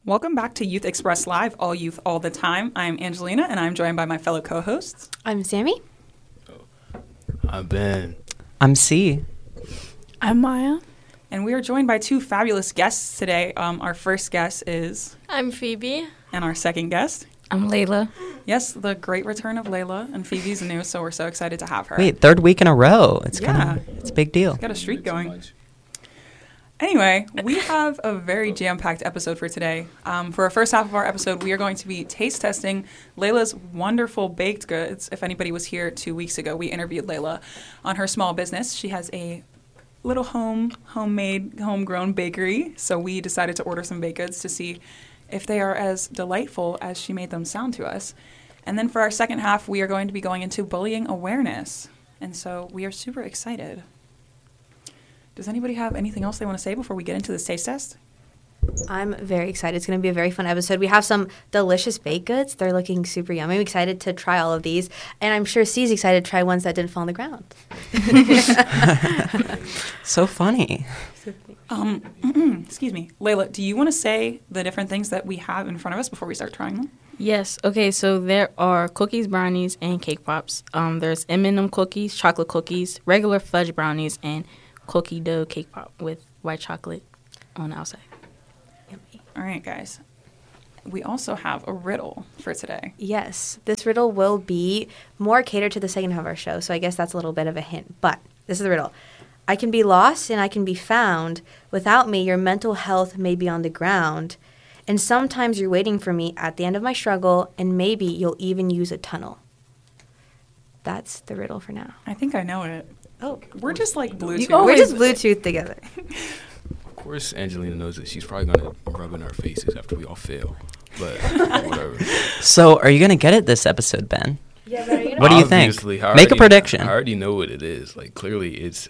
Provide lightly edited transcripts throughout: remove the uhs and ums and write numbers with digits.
Welcome back to Youth Express Live, all youth, all the time. I'm Angelina, and I'm joined by my fellow co-hosts. I'm Sammy. I'm Ben. I'm C. I'm Maya. And we are joined by two fabulous guests today. Our first guest is... I'm Phoebe. And our second guest... I'm Layla. Yes, the great return of Layla, and Phoebe's new, so we're so excited to have her. Wait, third week in a row. It's a big deal. Got a streak going. Anyway, we have a very jam-packed episode for today. For our first half of our episode, we are going to be taste testing Layla's wonderful baked goods. If anybody was here 2 weeks ago, we interviewed Layla on her small business. She has a little homemade, homegrown bakery, so we decided to order some baked goods to see if they are as delightful as she made them sound to us. And then for our second half, we are going to be going into bullying awareness. And so we are super excited. Does anybody have anything else they want to say before we get into this taste test? I'm very excited. It's going to be a very fun episode. We have some delicious baked goods. They're looking super yummy. I'm excited to try all of these. And I'm sure C's excited to try ones that didn't fall on the ground. So funny. Excuse me. Layla, do you want to say the different things that we have in front of us before we start trying them? Yes. Okay, so there are cookies, brownies, and cake pops. There's M&M cookies, chocolate cookies, regular fudge brownies, and cookie dough cake pop with white chocolate on the outside. Yummy. All right, guys. We also have a riddle for today. Yes. This riddle will be more catered to the second half of our show, so I guess that's a little bit of a hint. But this is the riddle. I can be lost and I can be found. Without me, your mental health may be on the ground. And sometimes you're waiting for me at the end of my struggle, and maybe you'll even use a tunnel. That's the riddle for now. I think I know it. Oh, We're just like Bluetooth. we're just Bluetooth together. Of course, Angelina knows that she's probably going to rub in our faces after we all fail. But whatever. So, are you going to get it this episode, Ben? Yeah, but are you What do you think? Obviously, Make a prediction. I already know what it is. Like, clearly it's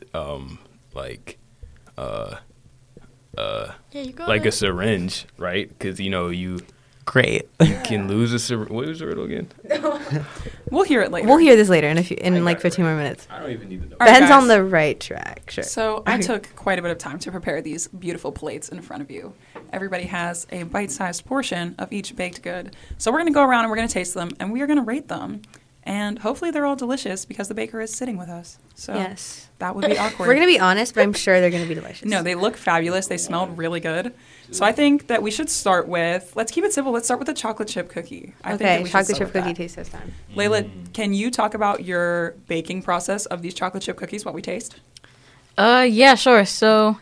like a syringe, right? Because, you Great. can lose a syringe. What was the riddle again? We'll hear it later. We'll hear this later in I got 15 more minutes. I don't even need to know. All right, Ben's guys. on the right track. Sure. So I took quite a bit of time to prepare these beautiful plates in front of you. Everybody has a bite-sized portion of each baked good. So we're going to go around and we're going to taste them, and we are going to rate them. And hopefully they're all delicious because the baker is sitting with us. So Yes. that would be awkward. We're going to be honest, but I'm sure they're going to be delicious. No, they look fabulous. They smelled really good. So I think that we should start with, let's keep it simple. Let's start with the chocolate chip cookie. I think that Okay, we should chocolate start chip with cookie that. taste test time. Layla, can you talk about your baking process of these chocolate chip cookies while we taste? Yeah, sure. So,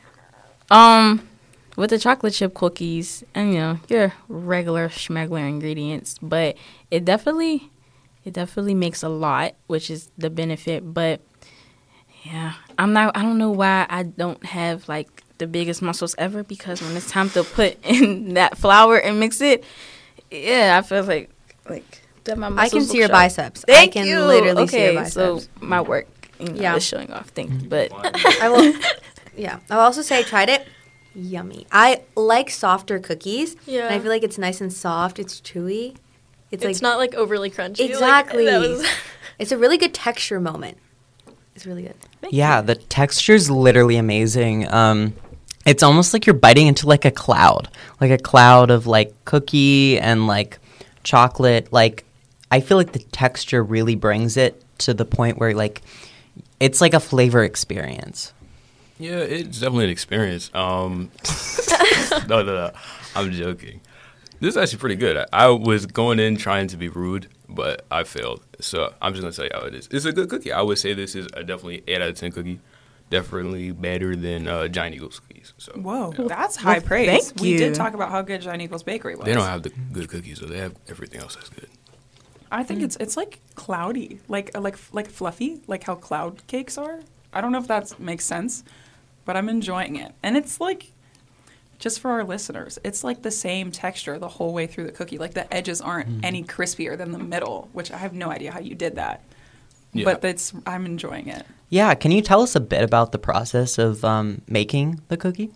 with the chocolate chip cookies, and your regular schmegler ingredients, but it definitely makes a lot, which is the benefit. But yeah, I don't know why I don't have like the biggest muscles ever, because when it's time to put in that flour and mix it, yeah, I feel like that my muscles I can look see your sharp. biceps. Thank I can you. literally see your Okay, biceps. so my work, Yeah. is showing off. Thanks, but I will. Yeah, I'll also say I tried it. Yummy. I like softer cookies. Yeah. And I feel like it's nice and soft. It's chewy. It's not like overly crunchy. Exactly. Like, that was It's a really good texture moment. It's really good. Yeah, the texture's literally amazing. It's almost like you're biting into like a cloud of like cookie and like chocolate. Like, I feel like the texture really brings it to the point where like it's like a flavor experience. Yeah, it's definitely an experience. No, I'm joking. This is actually pretty good. I was going in trying to be rude, but I failed. So I'm just going to tell you how it is. It's a good cookie. I would say this is a definitely 8 out of 10 cookie. Definitely better than Giant Eagles cookies. So Whoa, yeah. that's high praise. thank We did you. talk about how good Giant Eagles Bakery was. They don't have the good cookies, so they have everything else that's good. I think it's like cloudy, like fluffy, like how cloud cakes are. I don't know if that makes sense, but I'm enjoying it. And it's like, just for our listeners, it's like the same texture the whole way through the cookie. Like the edges aren't any crispier than the middle, which I have no idea how you did that. Yeah. But I'm enjoying it. Yeah, can you tell us a bit about the process of making the cookie?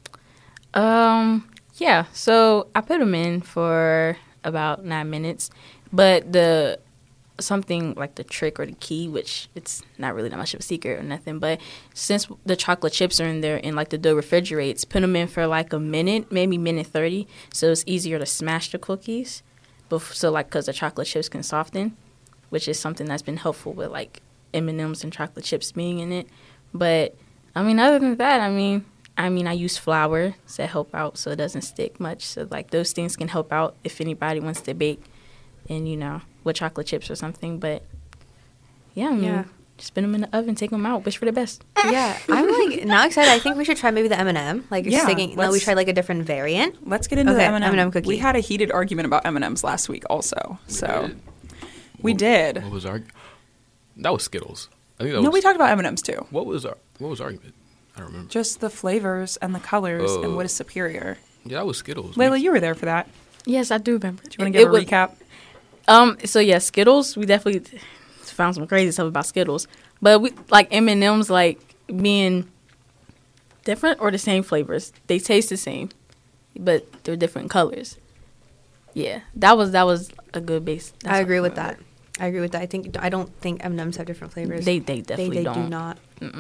Yeah, so I put them in for about 9 minutes, but the something like the trick or the key, which it's not really that much of a secret or nothing, but since the chocolate chips are in there and like the dough refrigerates, put them in for like a minute, maybe minute 30, so it's easier to smash the cookies. So like because the chocolate chips can soften, which is something that's been helpful with like M&Ms and chocolate chips being in it. But I mean, other than that, I mean, I use flour to help out so it doesn't stick much. So like those things can help out if anybody wants to bake and, you know, with chocolate chips or something. But yeah, I mean, just spin them in the oven, take them out, wish for the best. Yeah, I'm like now excited. I think we should try maybe the M&M. Like we tried like a different variant. Let's get into the M&M cookie. We had a heated argument about M&Ms last week also. We did. What was that was Skittles. I think that we talked about M&Ms too. What was argument? I don't remember. Just the flavors and the colors and what is superior. Yeah, that was Skittles. Layla, you were there for that. Yes, I do remember. Do you want to give a recap? So yeah, Skittles, we definitely found some crazy stuff about Skittles. But we like M&Ms like being different or the same flavors. They taste the same, but they're different colors. Yeah, that was a good base. I agree with that. I don't think M&Ms have different flavors. They definitely don't. They do not.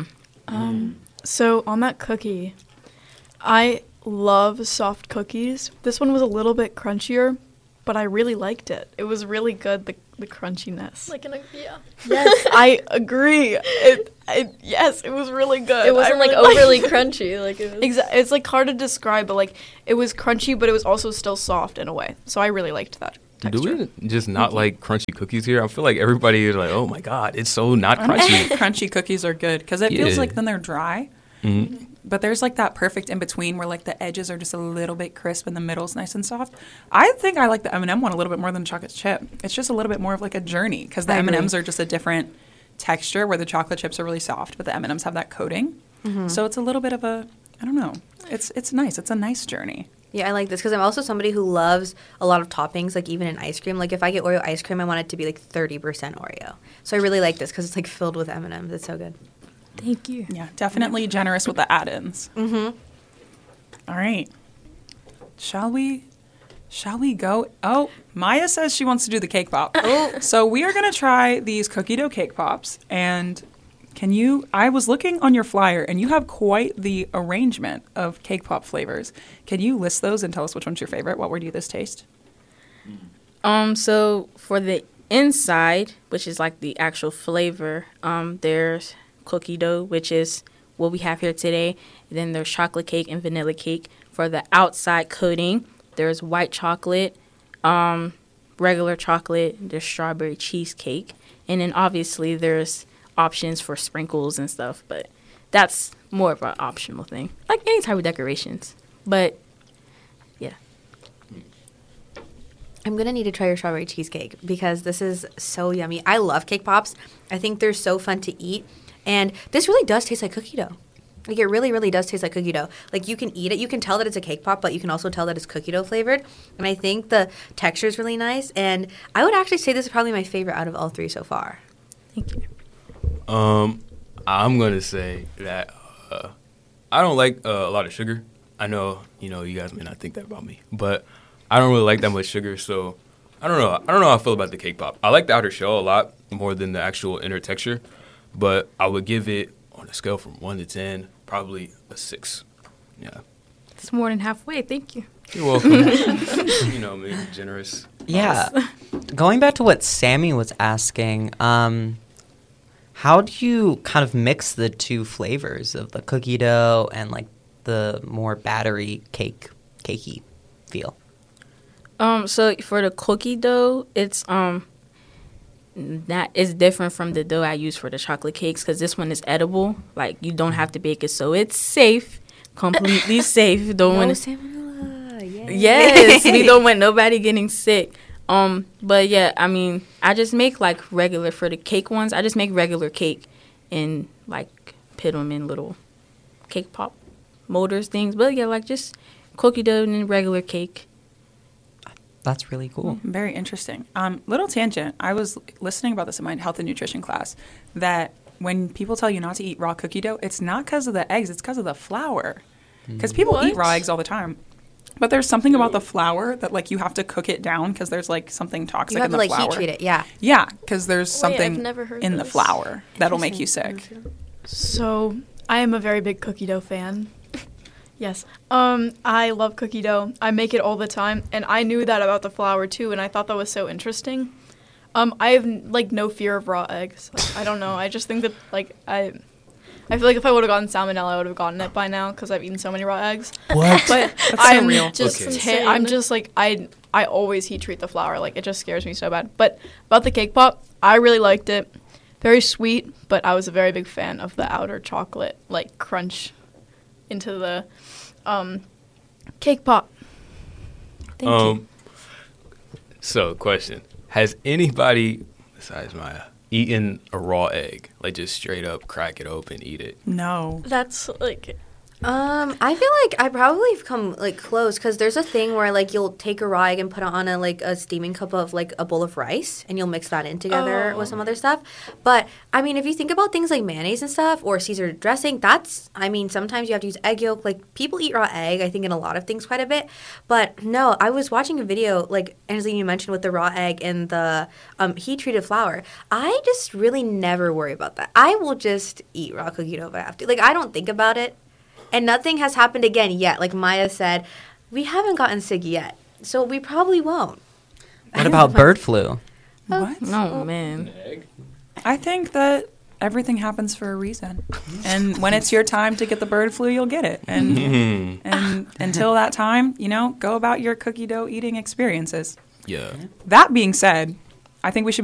So on that cookie, I love soft cookies. This one was a little bit crunchier, but I really liked it. It was really good, the crunchiness. Yes, I agree. Yes, it was really good. It wasn't like overly crunchy. Like it was. It's like hard to describe, but like it was crunchy, but it was also still soft in a way. So I really liked that texture. Do we just not like crunchy cookies here? I feel like everybody is like, oh my God, it's so not crunchy. Crunchy cookies are good because it feels like then they're dry. Mm-hmm. But there's like that perfect in between where like the edges are just a little bit crisp and the middle's nice and soft. I think I like the M&M one a little bit more than the chocolate chip. It's just a little bit more of like a journey because the M&Ms are just a different texture where the chocolate chips are really soft, but the M&Ms have that coating. Mm-hmm. So it's a little bit of a, I don't know. It's nice. It's a nice journey. Yeah, I like this because I'm also somebody who loves a lot of toppings, like even in ice cream. Like if I get Oreo ice cream, I want it to be like 30% Oreo. So I really like this because it's like filled with M&Ms. It's so good. Thank you. Yeah, definitely generous with the add-ins. Mm-hmm. All right. Shall we go? Oh, Maya says she wants to do the cake pop. Oh. So we are going to try these cookie dough cake pops. And I was looking on your flyer, and you have quite the arrangement of cake pop flavors. Can you list those and tell us which one's your favorite? What would you this taste? So for the inside, which is like the actual flavor, there's cookie dough, which is what we have here today. And then there's chocolate cake and vanilla cake. For the outside coating, there's white chocolate, regular chocolate, there's strawberry cheesecake. And then obviously there's options for sprinkles and stuff, but that's more of an optional thing. Like any type of decorations. But yeah. I'm going to need to try your strawberry cheesecake because this is so yummy. I love cake pops. I think they're so fun to eat. And this really does taste like cookie dough. Like, it really, really does taste like cookie dough. Like, you can eat it. You can tell that it's a cake pop, but you can also tell that it's cookie dough flavored. And I think the texture is really nice. And I would actually say this is probably my favorite out of all three so far. Thank you. I'm going to say that I don't like a lot of sugar. I know, you guys may not think that about me. But I don't really like that much sugar, so I don't know. I don't know how I feel about the cake pop. I like the outer shell a lot more than the actual inner texture. But I would give it, on a scale from 1 to 10, probably a 6. Yeah. It's more than halfway. Thank you. You're welcome. Me, generous. Yeah. Going back to what Sammy was asking, how do you kind of mix the two flavors of the cookie dough and like the more battery cakey feel? So for the cookie dough, it's that is different from the dough I use for the chocolate cakes because this one is edible. Like, you don't have to bake it, so it's safe, completely safe. Don't want salmonella. Yay. Yes, we don't want nobody getting sick. But yeah, I mean, I just make like regular for the cake ones. I just make regular cake and like put them in little cake pop molders things. But yeah, like just cookie dough and regular cake. That's really cool. Very interesting. Little tangent. I was listening about this in my health and nutrition class, that when people tell you not to eat raw cookie dough, it's not because of the eggs, it's because of the flour. Because people eat raw eggs all the time. But there's something about the flour that, like, you have to cook it down because there's, like, something toxic You have in to, the like, flour. heat treat it, yeah. Yeah, because there's Wait, something I've never heard in the this. flour that'll make you sick. So, I am a very big cookie dough fan. Yes. I love cookie dough. I make it all the time, and I knew that about the flour too, and I thought that was so interesting. I have like no fear of raw eggs. Like, I don't know. I just think that like I feel like if I would have gotten salmonella, I would have gotten it by now because I've eaten so many raw eggs. What? But so I'm real. just Okay. I'm just like I always heat treat the flour. Like it just scares me so bad. But about the cake pop, I really liked it. Very sweet, but I was a very big fan of the outer chocolate like crunch into the cake pop. Thank you. So, question: has anybody besides Maya eaten a raw egg, like just straight up crack it open, eat it? No. That's like I feel like I probably have come like close because there's a thing where like you'll take a raw egg and put it on a steaming cup of like a bowl of rice and you'll mix that in together with some other stuff. But I mean, if you think about things like mayonnaise and stuff or Caesar dressing, sometimes you have to use egg yolk. Like people eat raw egg, I think in a lot of things quite a bit. But no, I was watching a video like Angelina you mentioned with the raw egg and the heat treated flour. I just really never worry about that. I will just eat raw cookie dough if I have to. Like I don't think about it. And nothing has happened again yet. Like Maya said, we haven't gotten sick yet. So we probably won't. What about bird flu? What? No, man. I think that everything happens for a reason. And when it's your time to get the bird flu, you'll get it. And until that time, go about your cookie dough eating experiences. Yeah. That being said, I think we should